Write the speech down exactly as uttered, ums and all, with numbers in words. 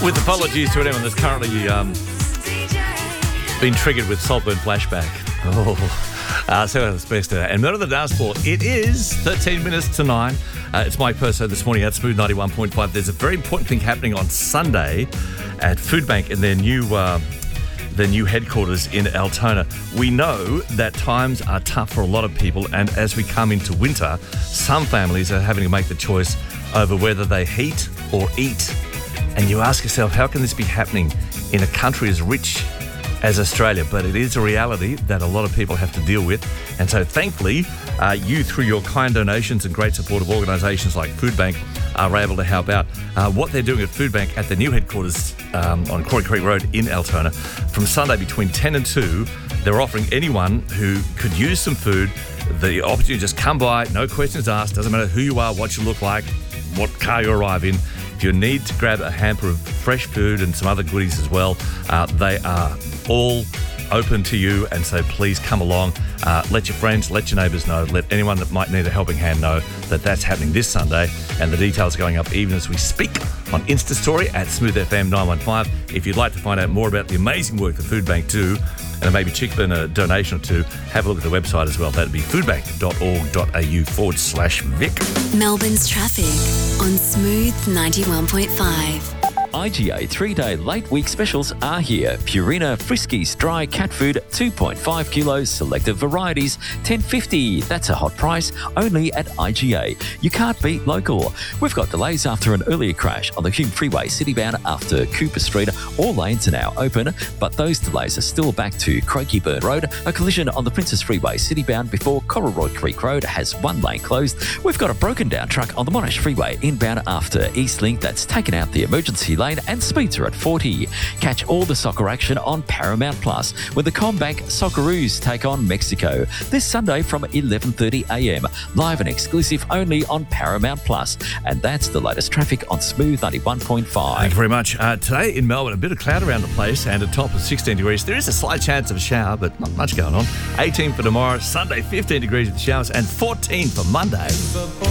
With apologies to anyone that's currently um, been triggered with Saltburn flashback. Oh, uh, so that's best. Uh, and Murder on the Dance Floor. It is thirteen minutes to nine. Uh, it's Mike Purso this morning at Smooth ninety-one point five. There's a very important thing happening on Sunday at Foodbank in their new uh, their new headquarters in Altona. We know that times are tough for a lot of people, and as we come into winter, some families are having to make the choice over whether they heat or eat. And you ask yourself, how can this be happening in a country as rich as Australia? But it is a reality that a lot of people have to deal with. And so thankfully, uh, you, through your kind donations and great support of organisations like Foodbank, are able to help out. Uh, what they're doing at Foodbank at the new headquarters um, on Quarry Creek Road in Altona, from Sunday between ten and two, they're offering anyone who could use some food the opportunity to just come by, no questions asked, doesn't matter who you are, what you look like, what car you arrive in. If you need to grab a hamper of fresh food and some other goodies as well, uh, they are all open to you, and so please come along. Uh, let your friends, let your neighbours know, let anyone that might need a helping hand know that that's happening this Sunday, and the details are going up even as we speak on Insta Story at Smooth F M nine one five. If you'd like to find out more about the amazing work that Foodbank do, and maybe chip in a donation or two, have a look at the website as well. That'd be foodbank.org.au forward slash Vic. Melbourne's traffic on Smooth ninety-one point five. I G A three-day late week specials are here. Purina Friskies dry cat food, two point five kilos, selected varieties, ten fifty. That's a hot price, only at I G A. You can't beat local. We've got delays after an earlier crash on the Hume Freeway citybound after Cooper Street. All lanes are now open, but those delays are still back to Croaky-Burn Road. A collision on the Princess Freeway citybound before Cororoy Creek Road has one lane closed. We've got a broken down truck on the Monash Freeway inbound after Eastlink that's taken out the emergency lane, and speeds are at forty. Catch all the soccer action on Paramount Plus when the CommBank Socceroos take on Mexico this Sunday from eleven thirty a m. Live and exclusive only on Paramount Plus. And that's the latest traffic on Smooth ninety-one point five. Thank you very much. Uh, today in Melbourne, a bit of cloud around the place and a top of sixteen degrees. There is a slight chance of a shower, but not much going on. eighteen for tomorrow, Sunday fifteen degrees with showers, and fourteen for Monday.